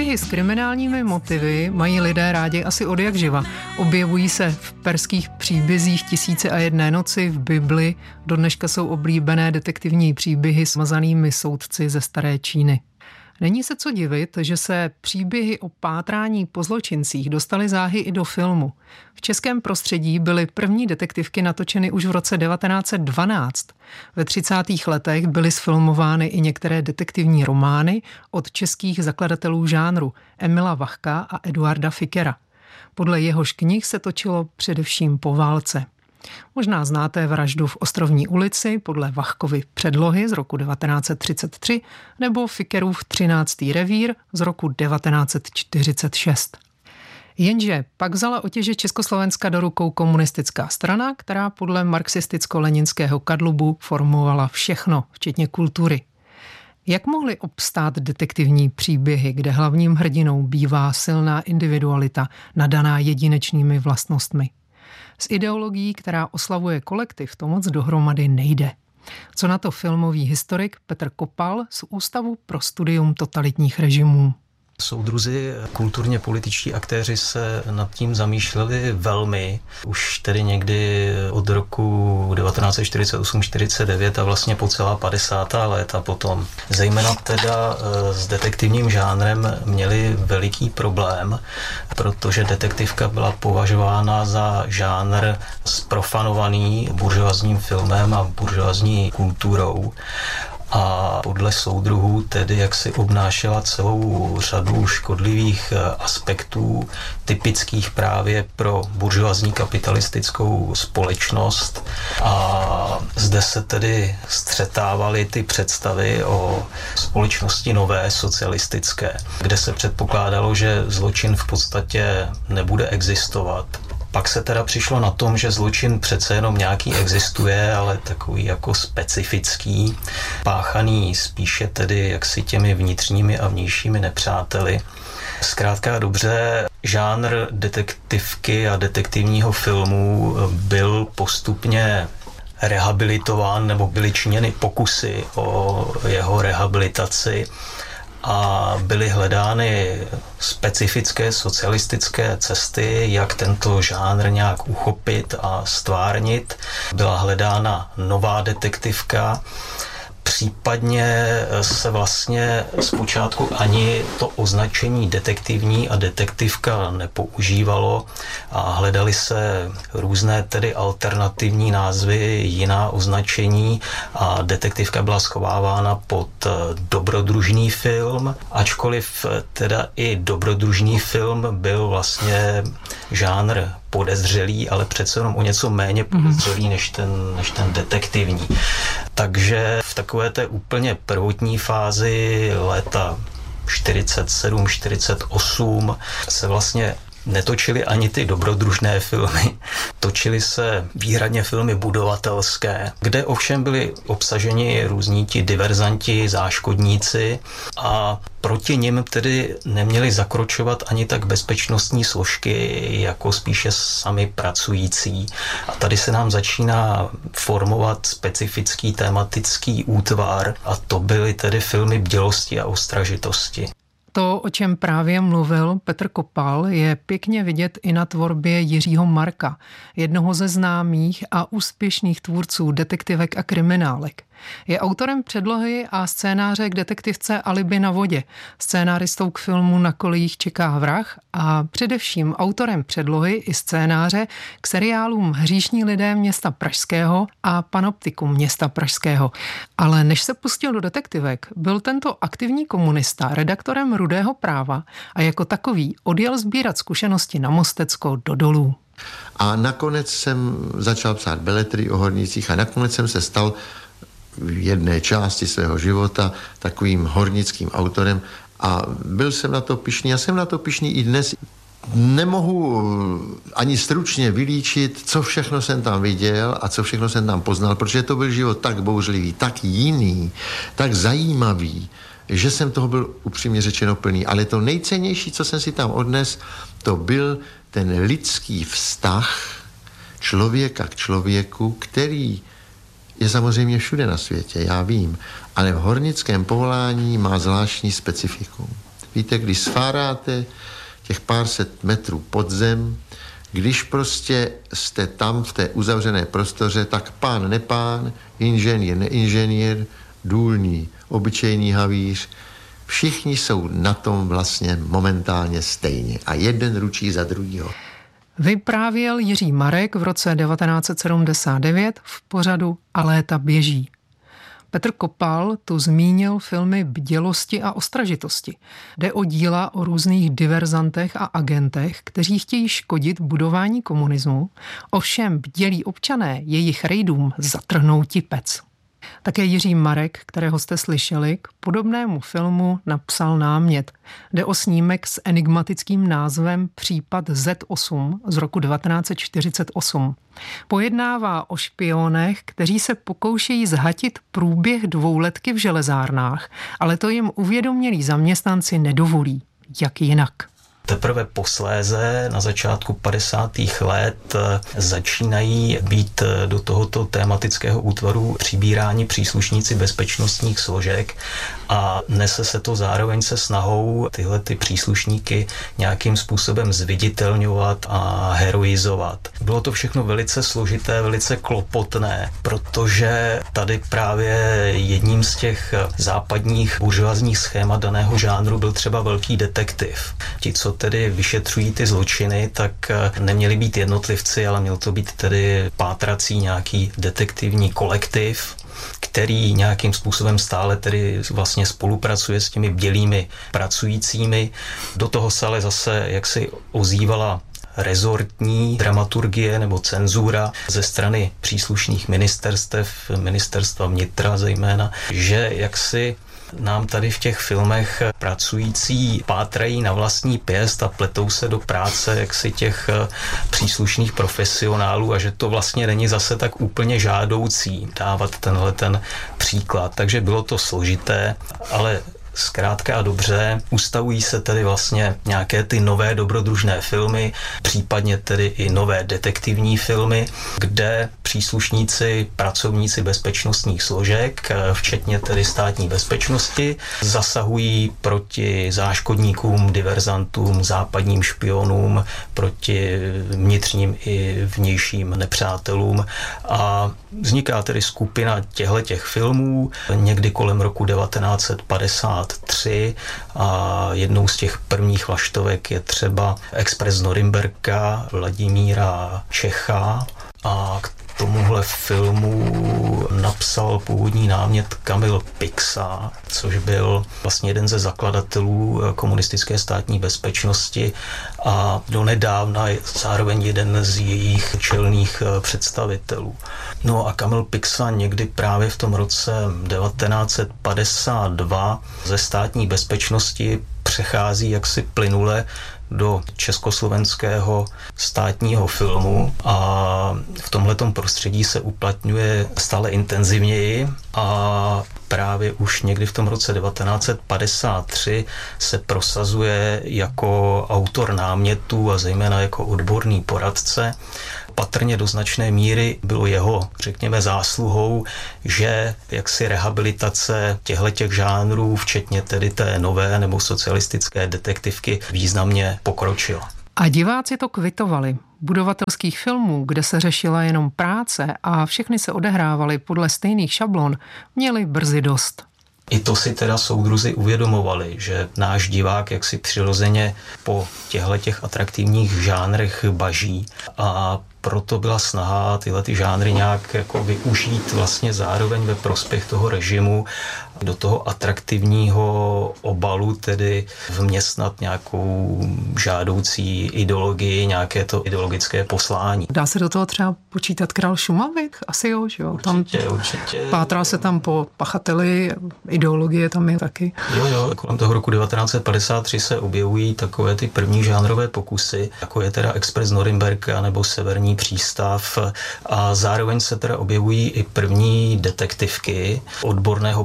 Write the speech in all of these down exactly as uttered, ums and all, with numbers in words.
Příběhy s kriminálními motivy mají lidé rádi asi odjakživa. Objevují se v perských příbězích Tisíce a jedné noci, v Bibli, do dneška jsou oblíbené detektivní příběhy s mazanými soudci ze staré Číny. Není se co divit, že se příběhy o pátrání po zločincích dostaly záhy i do filmu. V českém prostředí byly první detektivky natočeny už v roce devatenáct set dvanáct. Ve třicátých letech byly sfilmovány i některé detektivní romány od českých zakladatelů žánru Emila Vachka a Eduarda Fickera. Podle jehož knih se točilo především po válce. Možná znáte Vraždu v Ostrovní ulici podle Vachkovy předlohy z roku devatenáct set třicet tři nebo Fickerův třináctý revír z roku devatenáct set čtyřicet šest. Jenže pak vzala otěže Československa do rukou komunistická strana, která podle marxisticko-leninského kadlubu formovala všechno, včetně kultury. Jak mohly obstát detektivní příběhy, kde hlavním hrdinou bývá silná individualita, nadaná jedinečnými vlastnostmi? S ideologií, která oslavuje kolektiv, to moc dohromady nejde. Co na to filmový historik Petr Kopal z Ústavu pro studium totalitních režimů? Soudruzi, kulturně političtí aktéři se nad tím zamýšleli velmi, už tedy někdy od roku devatenáct set čtyřicet osm čtyřicet devět a vlastně po celá padesátá léta potom. Zejména teda s detektivním žánrem měli veliký problém, protože detektivka byla považována za žánr zprofanovaný buržoazním filmem a buržoazní kulturou. A podle soudruhů tedy jak si obnášela celou řadu škodlivých aspektů, typických právě pro buržoazní kapitalistickou společnost. A zde se tedy střetávaly ty představy o společnosti nové, socialistické, kde se předpokládalo, že zločin v podstatě nebude existovat. Pak se teda přišlo na tom, že zločin přece jenom nějaký existuje, ale takový jako specifický, páchaný spíše tedy jaksi těmi vnitřními a vnějšími nepřáteli. Zkrátka a dobře, žánr detektivky a detektivního filmu byl postupně rehabilitován, nebo byly činěny pokusy o jeho rehabilitaci a byly hledány specifické socialistické cesty, jak tento žánr nějak uchopit a stvárnit. Byla hledána nová detektivka, případně se vlastně zpočátku ani to označení detektivní a detektivka nepoužívalo a hledaly se různé tedy alternativní názvy, jiná označení a detektivka byla schovávána pod dobrodružný film, ačkoliv teda i dobrodružný film byl vlastně žánr podezřelý, ale přece jenom o něco méně podezřelý než ten, než ten detektivní. Takže v takové té úplně prvotní fázi léta čtyřicet sedm čtyřicet osm se vlastně netočily ani ty dobrodružné filmy. Točily se výhradně filmy budovatelské, kde ovšem byli obsaženi různí ti diverzanti, záškodníci a proti nim tedy neměli zakročovat ani tak bezpečnostní složky, jako spíše sami pracující. A tady se nám začíná formovat specifický tematický útvar a to byly tedy filmy bdělosti a ostražitosti. To, o čem právě mluvil Petr Kopal, je pěkně vidět i na tvorbě Jiřího Marka, jednoho ze známých a úspěšných tvůrců detektivek a kriminálek. Je autorem předlohy a scénáře k detektivce Alibi na vodě, scénáristou k filmu Na kolejích čeká vrah a především autorem předlohy i scénáře k seriálům Hříšní lidé města Pražského a Panoptikum města Pražského. Ale než se pustil do detektivek, byl tento aktivní komunista redaktorem Rudého práva a jako takový odjel sbírat zkušenosti na Mostecko do dolů. A nakonec jsem začal psát beletry o hornících a nakonec jsem se stal v jedné části svého života takovým hornickým autorem a byl jsem na to pyšný a jsem na to pyšný i dnes. Nemohu ani stručně vylíčit, co všechno jsem tam viděl a co všechno jsem tam poznal, protože to byl život tak bouřlivý, tak jiný, tak zajímavý, že jsem toho byl upřímně řečeno plný. Ale to nejcennější, co jsem si tam odnes, to byl ten lidský vztah člověka k člověku, který je samozřejmě všude na světě, já vím, ale v hornickém povolání má zvláštní specifikum. Víte, když sfáráte těch pár set metrů pod zem, když prostě jste tam v té uzavřené prostoře, tak pán nepán, inženýr neinženýr, důlní, obyčejný havíř, všichni jsou na tom vlastně momentálně stejně a jeden ručí za druhýho. Vyprávěl Jiří Marek v roce devatenáct set sedmdesát devět v pořadu A léta běží. Petr Kopal tu zmínil filmy Bdělosti a ostražitosti. Jde o díla o různých diverzantech a agentech, kteří chtějí škodit budování komunismu, ovšem bdělí občané jejich rejdům zatrhnou tipec. Také Jiří Marek, kterého jste slyšeli, k podobnému filmu napsal námět. Jde o snímek s enigmatickým názvem Případ Z osm z roku devatenáct set čtyřicet osm. Pojednává o špionech, kteří se pokoušejí zhatit průběh dvouletky v železárnách, ale to jim uvědomělí zaměstnanci nedovolí. Jak jinak? Teprve posléze na začátku padesátých let začínají být do tohoto tématického útvaru přibíráni příslušníci bezpečnostních složek a nese se to zároveň se snahou tyhle ty příslušníky nějakým způsobem zviditelňovat a heroizovat. Bylo to všechno velice složité, velice klopotné, protože tady právě jedním z těch západních buržoazních schémat daného žánru byl třeba velký detektiv. Ti, co tedy vyšetřují ty zločiny, tak neměli být jednotlivci, ale měl to být tedy pátrací nějaký detektivní kolektiv, který nějakým způsobem stále tedy vlastně spolupracuje s těmi bdělými pracujícími. Do toho se ale zase jaksi ozývala rezortní dramaturgie nebo cenzura ze strany příslušných ministerstev, ministerstva vnitra zejména, že jaksi nám tady v těch filmech pracující pátrají na vlastní pěst a pletou se do práce jaksi těch příslušných profesionálů a že to vlastně není zase tak úplně žádoucí dávat tenhle ten příklad. Takže bylo to složité, ale zkrátka a dobře, ustavují se tedy vlastně nějaké ty nové dobrodružné filmy, případně tedy i nové detektivní filmy, kde příslušníci, pracovníci bezpečnostních složek, včetně tedy státní bezpečnosti, zasahují proti záškodníkům, diverzantům, západním špionům, proti vnitřním i vnějším nepřátelům a vzniká tedy skupina těchto filmů někdy kolem roku devatenáct set padesát tři a jednou z těch prvních vlaštovek je třeba Expres Norimberka Vladimíra Čecha a k tomuhle filmu napsal původní námět Kamil Pixa, což byl vlastně jeden ze zakladatelů komunistické státní bezpečnosti a donedávna je zároveň jeden z jejich čelných představitelů. No a Kamil Pixa někdy právě v tom roce devatenáct set padesát dva ze státní bezpečnosti přechází jaksi plynule do československého státního filmu a v tomhletom prostředí se uplatňuje stále intenzivněji a právě už někdy v tom roce devatenáct set padesát tři se prosazuje jako autor námětů a zejména jako odborný poradce. Patrně do značné míry bylo jeho, řekněme, zásluhou, že jaksi rehabilitace těchto žánrů, včetně tedy té nové nebo socialistické detektivky, významně pokročila. A diváci to kvitovali. Budovatelských filmů, kde se řešila jenom práce a všechny se odehrávaly podle stejných šablon, měli brzy dost. I to si teda soudruzi uvědomovali, že náš divák jaksi přirozeně po těchto atraktivních žánrech baží a proto byla snaha tyhle ty žánry nějak jako využít vlastně zároveň ve prospěch toho režimu do toho atraktivního obalu, tedy vměstnat nějakou žádoucí ideologii, nějaké to ideologické poslání. Dá se do toho třeba počítat Král Šumavy? Asi jo, že jo? Určitě, tam určitě. Pátrá se tam po pachateli, ideologie tam je taky. Jo, jo, kolem toho roku devatenáct set padesát tři se objevují takové ty první žánrové pokusy, jako je teda Expres Norimberka nebo Severní přístav a zároveň se teda objevují i první detektivky odborného poradce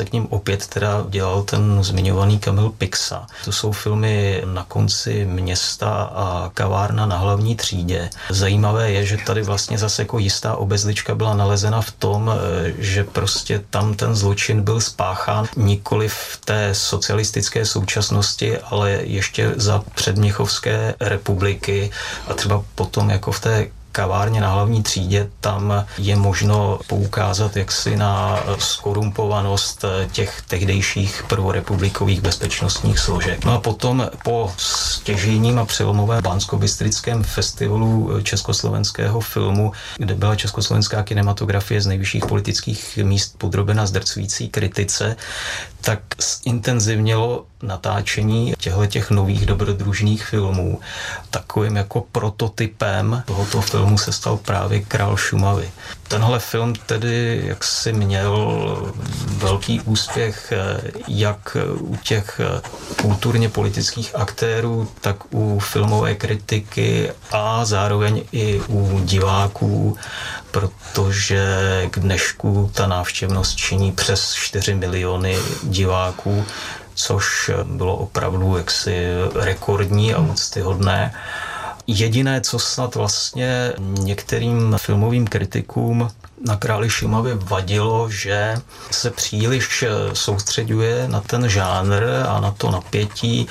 k ním opět teda dělal ten zmiňovaný Kamil Pixa. To jsou filmy Na konci města a Kavárna na hlavní třídě. Zajímavé je, že tady vlastně zase jako jistá obezlička byla nalezena v tom, že prostě tam ten zločin byl spáchán nikoli v té socialistické současnosti, ale ještě za předměchovské republiky a třeba potom jako v té Kavárně na hlavní třídě, tam je možno poukázat jaksi na skorumpovanost těch tehdejších prvorepublikových bezpečnostních složek. No a potom po stěžejním a přelomovém Banskobystrickém festivalu československého filmu, kde byla československá kinematografie z nejvyšších politických míst podrobena zdrcující kritice, tak zintenzivnělo natáčení těchto nových dobrodružných filmů. Takovým jako prototypem tohoto filmu se stal právě Král Šumavy. Tenhle film tedy jaksi měl velký úspěch jak u těch kulturně politických aktérů, tak u filmové kritiky a zároveň i u diváků, protože k dnešku ta návštěvnost činí přes čtyři miliony diváků, což bylo opravdu jaksi rekordní a úctyhodné. Jediné, co snad vlastně některým filmovým kritikům na Králi Šumavy vadilo, že se příliš soustředuje na ten žánr a na to napětí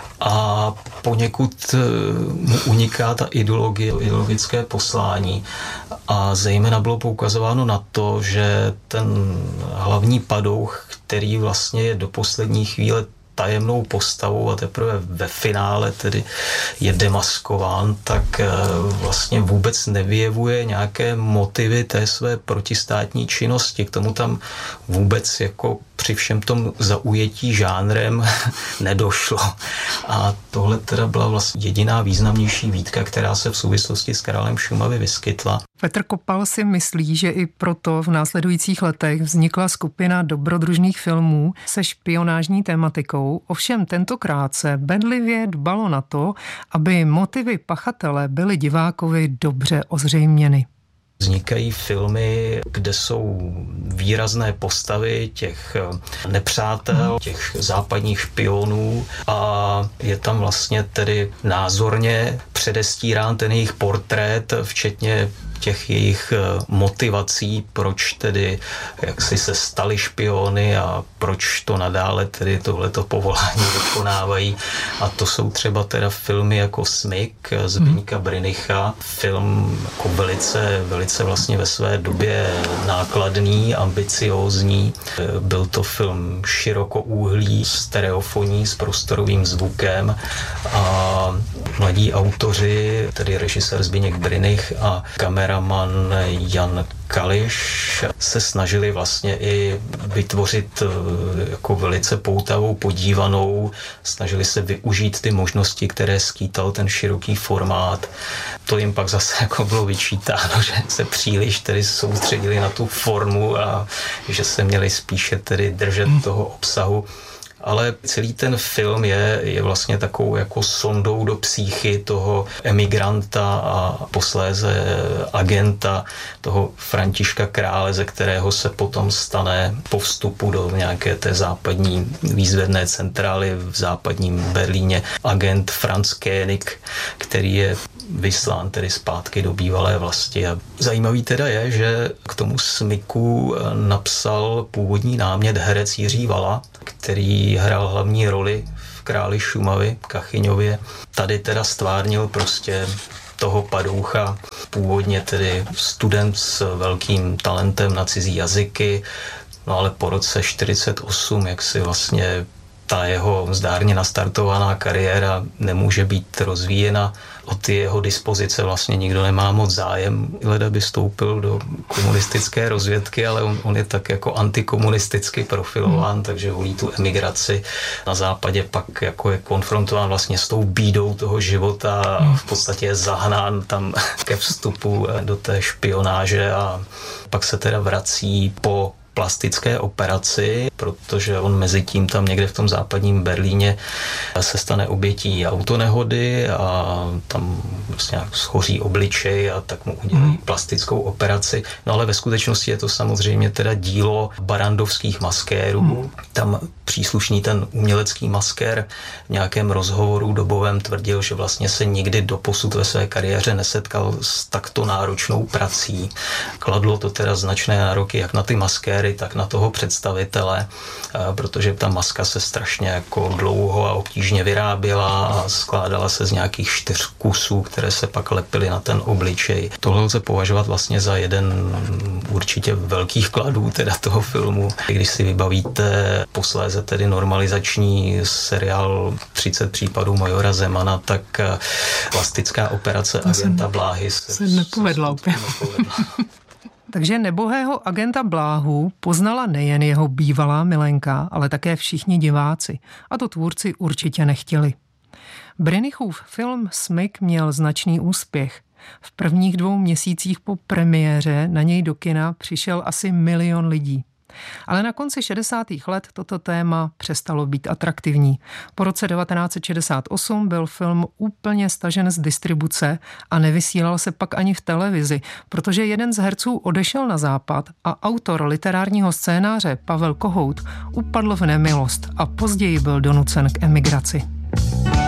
a poněkud mu uniká ta ideologie, ideologické poslání. A zejména bylo poukazováno na to, že ten hlavní padouch, který vlastně je do poslední chvíle tajemnou postavou a teprve ve finále tedy je demaskován, tak vlastně vůbec nevyjevuje nějaké motivy té své protistátní činnosti. K tomu tam vůbec jako při všem tom zaujetí žánrem nedošlo. A tohle teda byla vlastně jediná významnější výtka, která se v souvislosti s Králem Šumavy vyskytla. Petr Kopal si myslí, že i proto v následujících letech vznikla skupina dobrodružných filmů se špionážní tématikou, ovšem tentokrát se bedlivě dbalo na to, aby motivy pachatele byly divákovi dobře ozřejměny. Vznikají filmy, kde jsou výrazné postavy těch nepřátel, těch západních špionů a je tam vlastně tedy názorně předestírán ten jejich portrét, včetně těch jejich motivací, proč tedy jak si se stali špiony a proč to nadále tedy tohleto povolání vykonávají. A to jsou třeba teda filmy jako Smyk Zbyňka Brynicha, film jako velice, velice vlastně ve své době nákladný, ambiciózní. Byl to film širokoúhlý, stereofonní s prostorovým zvukem a mladí autoři, tedy režisér Zbyněk Brynich a kameraman Jan Kališ se snažili vlastně i vytvořit jako velice poutavou, podívanou, snažili se využít ty možnosti, které skýtal ten široký formát. To jim pak zase jako bylo vyčítáno, že se příliš tedy soustředili na tu formu a že se měli spíše tedy držet toho obsahu. Ale celý ten film je, je vlastně takovou jako sondou do psychy toho emigranta a posléze agenta, toho Františka Krále, ze kterého se potom stane po vstupu do nějaké té západní výzvedné centrály v západním Berlíně agent Franz Koenig, který je vyslán tedy zpátky do bývalé vlasti. A zajímavý teda je, že k tomu Smyku napsal původní námět herec Jiří Vala, který hrál hlavní roli v Králi Šumavy, Kachyňově. Tady teda stvárnil prostě toho padoucha, původně tedy student s velkým talentem na cizí jazyky, no ale po roce čtyřicet osm, jak si vlastně ta jeho zdárně nastartovaná kariéra nemůže být rozvíjena. O ty jeho dispozice vlastně nikdo nemá moc zájem. Leda by vstoupil do komunistické rozvědky, ale on, on je tak jako antikomunisticky profilován, hmm. takže volí tu emigraci. Na západě pak jako je konfrontován vlastně s tou bídou toho života a v podstatě je zahnán tam ke vstupu do té špionáže a pak se teda vrací po plastické operaci, protože on mezi tím tam někde v tom západním Berlíně se stane obětí autonehody a tam vlastně schoří obličej a tak mu udělají hmm. plastickou operaci. No ale ve skutečnosti je to samozřejmě teda dílo barandovských maskérů. Hmm. Tam příslušný ten umělecký maskér v nějakém rozhovoru dobovém tvrdil, že vlastně se nikdy doposud ve své kariéře nesetkal s takto náročnou prací. Kladlo to teda značné nároky jak na ty maskéry, tak na toho představitele, protože ta maska se strašně jako dlouho a obtížně vyráběla a skládala se z nějakých čtyř kusů, které se pak lepily na ten obličej. Tohle lze považovat vlastně za jeden určitě velkých kladů teda toho filmu. Když si vybavíte posléze tedy normalizační seriál třicet případů majora Zemana, tak plastická operace to agenta Bláhy se, se nepovedla úplně. Takže nebohého agenta Bláhu poznala nejen jeho bývalá milenka, ale také všichni diváci. A to tvůrci určitě nechtěli. Brynichův film Smyk měl značný úspěch. V prvních dvou měsících po premiéře na něj do kina přišel asi milion lidí. Ale na konci šedesátých let toto téma přestalo být atraktivní. Po roce devatenáct set šedesát osm byl film úplně stažen z distribuce a nevysílal se pak ani v televizi, protože jeden z herců odešel na západ a autor literárního scénáře Pavel Kohout upadl v nemilost a později byl donucen k emigraci.